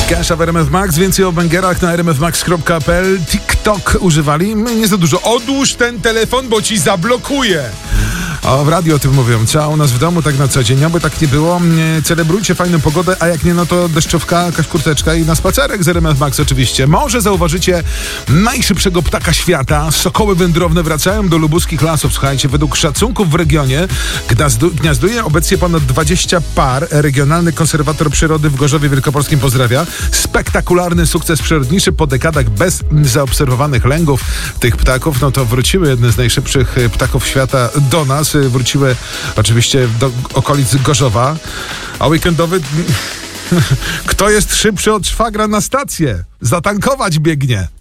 Kesha w RMF Max, więcej o bangerach na rmfmax.pl. TikTok używali? Nie za dużo. Odłóż ten telefon, bo ci zablokuje. O, w radio o tym mówią. Co u nas w domu tak na co dzień? Aby tak nie było, celebrujcie fajną pogodę, a jak nie, no to deszczówka, jakaś kurteczka i na spacerek z RMF Max oczywiście. Może zauważycie najszybszego ptaka świata. Sokoły wędrowne wracają do lubuskich lasów. Słuchajcie, według szacunków w regionie gniazduje obecnie ponad 20 par. Regionalny konserwator przyrody w Gorzowie Wielkopolskim pozdrawia. Spektakularny sukces przyrodniczy po dekadach bez zaobserwowanych lęgów tych ptaków. No to wróciły jedne z najszybszych ptaków świata do nas. Wróciły oczywiście do okolic Gorzowa, a weekendowy kto jest szybszy od szwagra na stację? Zatankować biegnie.